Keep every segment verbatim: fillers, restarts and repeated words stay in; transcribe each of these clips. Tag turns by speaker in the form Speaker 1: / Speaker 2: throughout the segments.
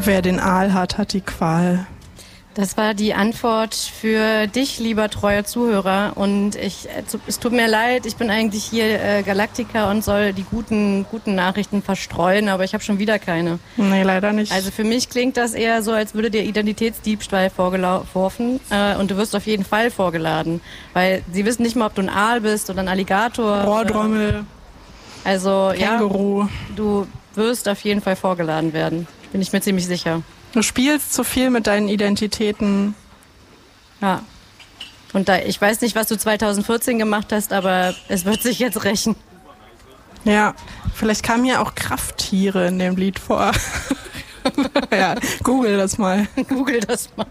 Speaker 1: Wer den Aal hat, hat die Qual.
Speaker 2: Das war die Antwort für dich, lieber treuer Zuhörer. Und ich, es tut mir leid, ich bin eigentlich hier äh, Galaktiker und soll die guten, guten Nachrichten verstreuen, aber ich habe schon wieder keine.
Speaker 1: Nee, leider nicht.
Speaker 2: Also für mich klingt das eher so, als würde dir Identitätsdiebstahl vorgeworfen äh, und du wirst auf jeden Fall vorgeladen. Weil sie wissen nicht mal, ob du ein Aal bist oder ein Alligator.
Speaker 1: Rohrdrommel.
Speaker 2: Äh, also
Speaker 1: Känguru.
Speaker 2: Ja, du wirst auf jeden Fall vorgeladen werden. Bin ich mir ziemlich sicher.
Speaker 1: Du spielst zu viel mit deinen Identitäten.
Speaker 2: Ja. Und da, ich weiß nicht, was du zwanzig vierzehn gemacht hast, aber es wird sich jetzt rächen.
Speaker 1: Ja, vielleicht kamen ja auch Krafttiere in dem Lied vor. Ja, google das mal.
Speaker 2: Google das mal.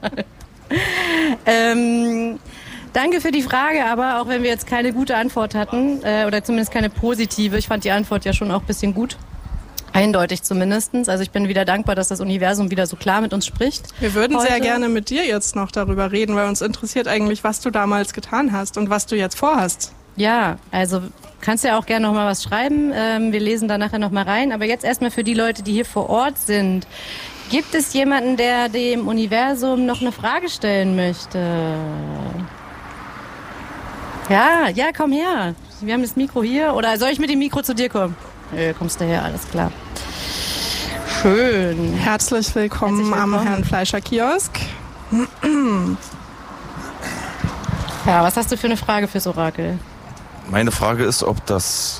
Speaker 2: ähm, danke für die Frage, aber auch wenn wir jetzt keine gute Antwort hatten, äh, oder zumindest keine positive, ich fand die Antwort ja schon auch ein bisschen gut. Eindeutig zumindest. Also ich bin wieder dankbar, dass das Universum wieder so klar mit uns spricht.
Speaker 1: Wir würden
Speaker 2: heute.
Speaker 1: sehr gerne mit dir jetzt noch darüber reden, weil uns interessiert eigentlich, was du damals getan hast und was du jetzt vorhast.
Speaker 2: Ja, also kannst ja auch gerne noch mal was schreiben. Ähm, wir lesen da nachher noch mal rein. Aber jetzt erstmal für die Leute, die hier vor Ort sind. Gibt es jemanden, der dem Universum noch eine Frage stellen möchte? Ja, ja, komm her. Wir haben das Mikro hier. Oder soll ich mit dem Mikro zu dir kommen? Nö, kommst du her, alles klar. Schön.
Speaker 1: Herzlich willkommen, Herzlich willkommen. am Herrn Fleischer Kiosk.
Speaker 2: Ja, was hast du für eine Frage fürs Orakel?
Speaker 3: Meine Frage ist, ob das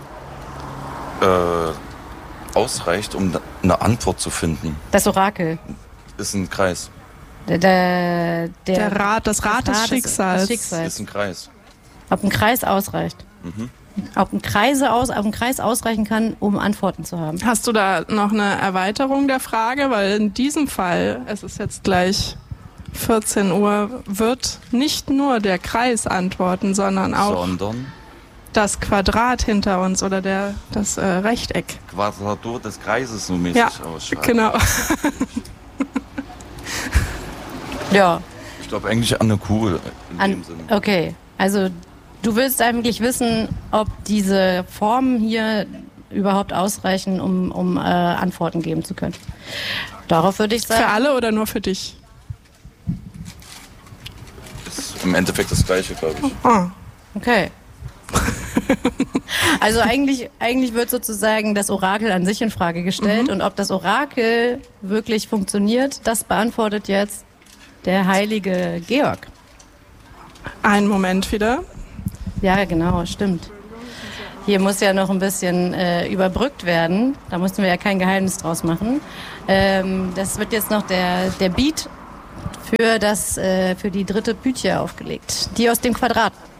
Speaker 3: äh, ausreicht, um eine Antwort zu finden.
Speaker 2: Das Orakel?
Speaker 3: Ist ein Kreis.
Speaker 2: Der, der, der,
Speaker 1: der Rad, das Rad, das Rad des, Schicksals. des Schicksals.
Speaker 3: Ist ein Kreis.
Speaker 2: Ob ein Kreis ausreicht? Mhm. Ob ein, Kreise aus, ob ein Kreis ausreichen kann, um Antworten zu haben.
Speaker 1: Hast du da noch eine Erweiterung der Frage? Weil in diesem Fall, es ist jetzt gleich vierzehn Uhr, wird nicht nur der Kreis antworten, sondern auch
Speaker 3: sondern?
Speaker 1: das Quadrat hinter uns oder der, das äh, Rechteck.
Speaker 3: Quadratur des Kreises so mäßig
Speaker 1: ja,
Speaker 3: ausschreiben.
Speaker 1: Genau.
Speaker 2: Ja.
Speaker 3: Ich glaube eigentlich an eine Kugel in
Speaker 2: an,
Speaker 3: dem Sinne.
Speaker 2: Okay, also du willst eigentlich wissen, ob diese Formen hier überhaupt ausreichen, um, um äh, Antworten geben zu können. Darauf würde ich sagen...
Speaker 1: Für alle oder nur für dich?
Speaker 3: Ist im Endeffekt das Gleiche, glaube ich.
Speaker 1: Oh.
Speaker 2: Okay. Also eigentlich, eigentlich wird sozusagen das Orakel an sich in Frage gestellt. Mhm. Und ob das Orakel wirklich funktioniert, das beantwortet jetzt der heilige Georg.
Speaker 1: Einen Moment wieder.
Speaker 2: Ja, genau, stimmt. Hier muss ja noch ein bisschen äh, überbrückt werden. Da mussten wir ja kein Geheimnis draus machen. Ähm, das wird jetzt noch der, der Beat für, das, äh, für die dritte Pythia aufgelegt. Die aus dem Quadrat.